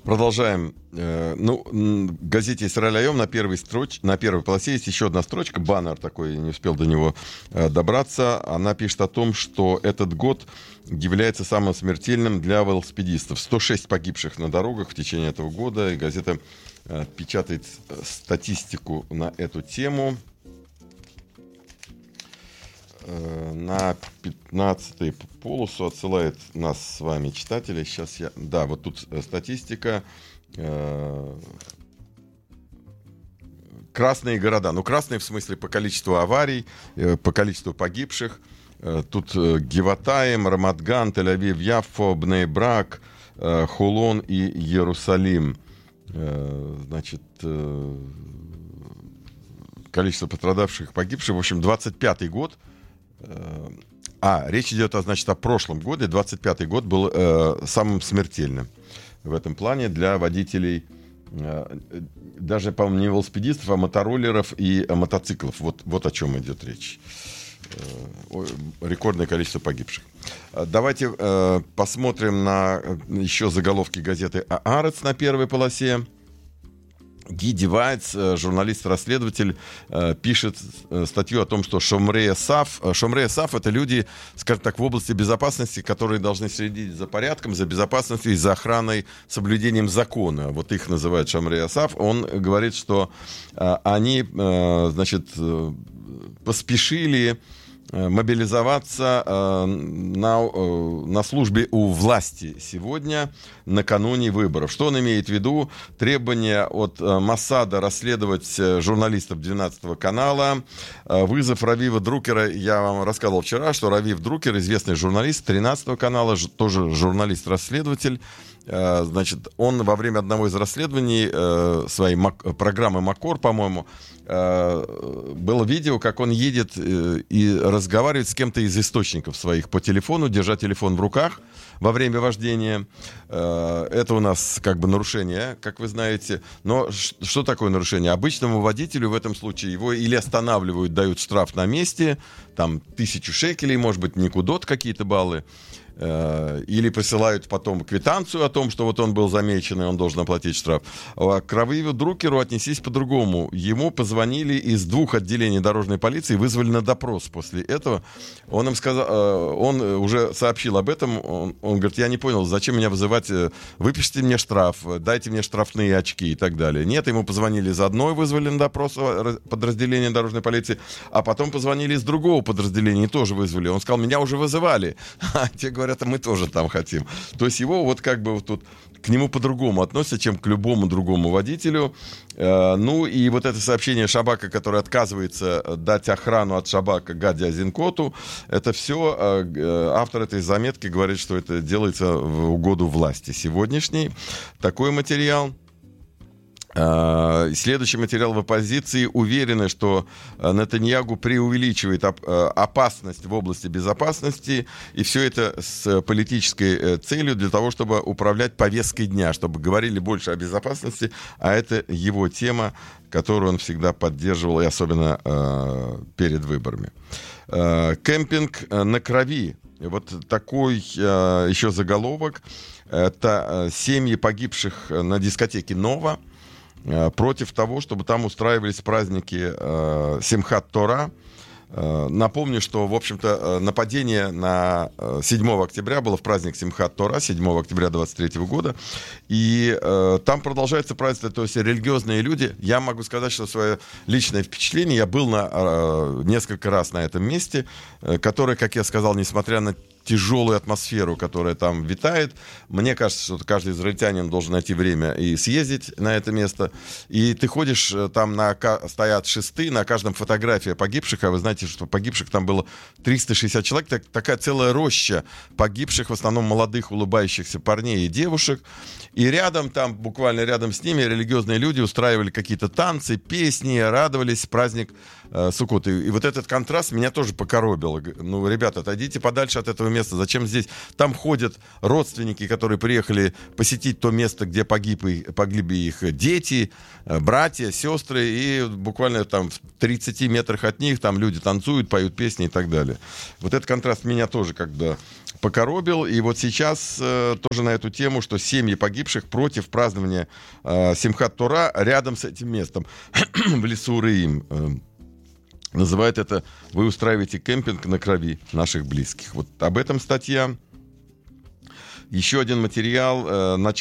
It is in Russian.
Продолжаем. В газете «Исраэль Айом» на первой полосе есть еще одна строчка, баннер такой, не успел до него добраться. Она пишет о том, что этот год является самым смертельным для велосипедистов. 106 погибших на дорогах в течение этого года. И газета печатает статистику на эту тему. На 15-ю полосу отсылает нас с вами читатели. Сейчас я... Да, вот тут статистика. Красные города. Ну, красные в смысле по количеству аварий, по количеству погибших. Тут Гиватаим, Рамат-Ган, Тель-Авив, Яффо, Бней-Брак, Хулон и Иерусалим. Значит... количество пострадавших, погибших. В общем, 25-й год. Речь идет, значит, о прошлом годе. 25-й год был самым смертельным в этом плане для водителей, даже, по-моему, не велосипедистов, а мотороллеров и мотоциклов. Вот о чем идет речь. Рекордное количество погибших. Давайте посмотрим на еще заголовки газеты «Аарец» на первой полосе. Гиди Вайц, журналист-расследователь, пишет статью о том, что Шомрей Саф — это люди, скажем так, в области безопасности, которые должны следить за порядком, за безопасностью и за охраной, соблюдением закона. Вот их называют Шомрей Саф. Он говорит, что они, значит, поспешили мобилизоваться на службе у власти сегодня, накануне выборов. Что он имеет в виду? Требования от Моссада расследовать журналистов 12 канала, вызов Равива Друкера. Я вам рассказывал вчера, что Равив Друкер, известный журналист 13 канала, тоже журналист-расследователь. Значит, он во время одного из расследований своей программы «Макор», по-моему, было видео, как он едет и разговаривает с кем-то из источников своих по телефону, держа телефон в руках во время вождения. Это у нас как бы нарушение, как вы знаете. Но что такое нарушение? Обычному водителю в этом случае его или останавливают, дают штраф на месте, там 1000 шекелей, может быть, никудот какие-то баллы, или присылают потом квитанцию о том, что вот он был замечен, и он должен оплатить штраф. А к Равиву Друкеру отнесись по-другому. Ему позвонили из 2 отделений дорожной полиции и вызвали на допрос после этого. Он им сказал, он уже сообщил об этом, он говорит, я не понял, зачем меня вызывать, выпишите мне штраф, дайте мне штрафные очки и так далее. Нет, ему позвонили из одной, вызвали на допрос подразделения дорожной полиции, а потом позвонили из другого подразделения и тоже вызвали. Он сказал, меня уже вызывали. А те говорят, мы тоже там хотим. То есть его вот как бы вот тут к нему по-другому относятся, чем к любому другому водителю. Ну и вот это сообщение Шабака, который отказывается дать охрану от Шабака Гади Азинкоту, это все автор этой заметки говорит, что это делается в угоду власти сегодняшней. Такой материал. Следующий материал в оппозиции уверены, что Нетаньяху преувеличивает опасность в области безопасности, и все это с политической целью для того, чтобы управлять повесткой дня, чтобы говорили больше о безопасности, а это его тема, которую он всегда поддерживал, и особенно перед выборами. Кемпинг на крови. Вот такой еще заголовок. Это семьи погибших на дискотеке «Нова» против того, чтобы там устраивались праздники Симхат Тора. Напомню, что, в общем-то, нападение на 7 октября было в праздник Симхат Тора, 7 октября 23 года. И там продолжается праздник, то есть религиозные люди. Я могу сказать, что свое личное впечатление, я был несколько раз на этом месте, которое, как я сказал, несмотря на тяжелую атмосферу, которая там витает. Мне кажется, что каждый израильтянин должен найти время и съездить на это место. И ты ходишь, там стоят шесты, на каждом фотография погибших, а вы знаете, что погибших там было 360 человек, такая целая роща погибших, в основном молодых улыбающихся парней и девушек. И рядом, там буквально рядом с ними религиозные люди устраивали какие-то танцы, песни, радовались, праздник Суккот. И вот этот контраст меня тоже покоробил. Ну, ребята, отойдите подальше от этого место, зачем здесь? Там ходят родственники, которые приехали посетить то место, где погибли их дети, братья, сестры, и буквально там в 30 метрах от них там люди танцуют, поют песни и так далее. Вот этот контраст меня тоже когда покоробил. И вот сейчас тоже на эту тему, что семьи погибших против празднования Симхат Тора рядом с этим местом, в лесу Реим. Называют это «Вы устраиваете кемпинг на крови наших близких». Вот об этом статья. Еще один материал.